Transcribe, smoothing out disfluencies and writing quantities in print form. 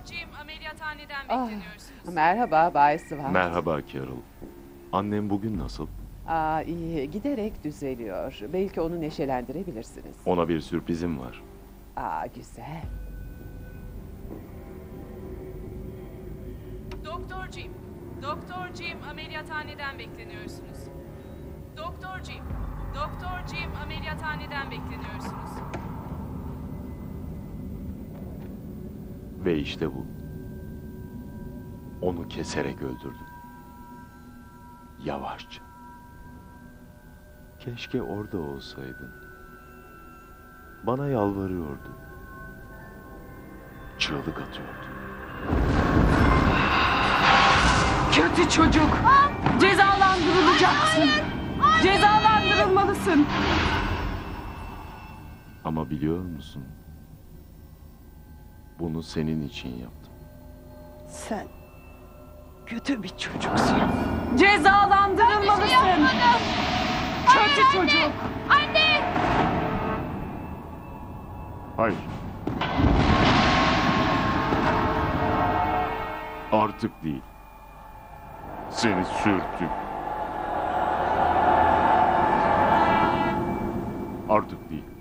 Jim ameliyathaneden Ah, bekleniyorsunuz. merhaba Bay Swan. Merhaba Carol. Annem bugün nasıl? İyi, giderek düzeliyor. Belki onu neşelendirebilirsiniz. Ona bir sürprizim var. Güzel. Doktor Jim. Doktor Jim ameliyathaneden bekleniyorsunuz. Doktor Jim. Doktor Jim ameliyathaneden bekleniyorsunuz. Ve işte bu. Onu keserek öldürdüm. Yavaşça. Keşke orada olsaydın. Bana yalvarıyordu. Çığlık atıyordu. Kötü çocuk. Cezalandırılacaksın. Cezalandırılmalısın. Ama biliyor musun? Bunu senin için yaptım. Sen kötü bir çocuksun. Cezalandırılmalısın. Kötü çocuk. Anne! Hayır. Artık değil. Seni sürttüm. Artık değil.